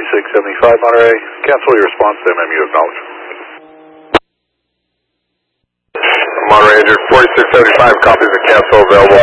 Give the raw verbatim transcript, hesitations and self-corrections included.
forty-six seventy-five Monterey. Cancel your response to M M U, acknowledge. Monterey, Ranger forty-six seventy-five, copies of cancel available